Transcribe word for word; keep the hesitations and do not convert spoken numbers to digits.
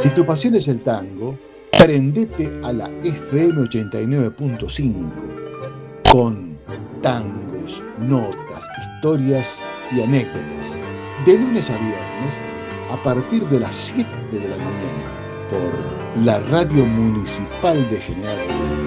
Si tu pasión es el tango, prendete a la F M ochenta y nueve punto cinco con tangos, notas, historias y anécdotas. De lunes a viernes, a partir de las siete de la mañana, por la Radio Municipal de General